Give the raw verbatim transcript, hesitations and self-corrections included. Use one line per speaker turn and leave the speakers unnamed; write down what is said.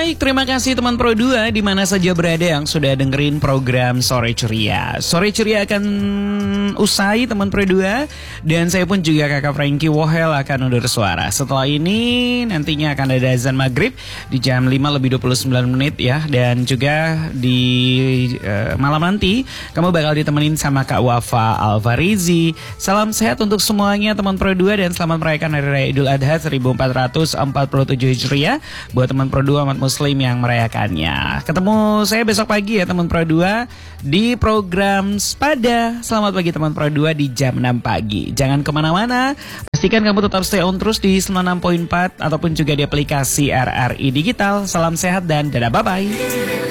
Baik, terima kasih teman Pro dua di mana saja berada yang sudah dengerin program Sore Ceria. Sore Ceria akan usai teman Pro dua dan saya pun juga Kakak Frankie Wohel akan undur suara. Setelah ini nantinya akan ada azan maghrib di jam lima lebih dua puluh sembilan menit ya, dan juga di uh, malam nanti kamu bakal ditemenin sama Kak Wafa Alfarizi. Salam sehat untuk semuanya teman Pro dua dan selamat merayakan Hari Raya Idul Adha seribu empat ratus empat puluh tujuh Hijriah buat teman Pro dua umat muslim yang merayakannya. Ketemu saya besok pagi ya teman Pro dua di program Spada. Selamat pagi teman Pro dua di jam enam pagi. Jangan kemana-mana, pastikan kamu tetap stay on terus di sembilan puluh enam koma empat ataupun juga di aplikasi R R I Digital. Salam sehat dan dadah, bye-bye.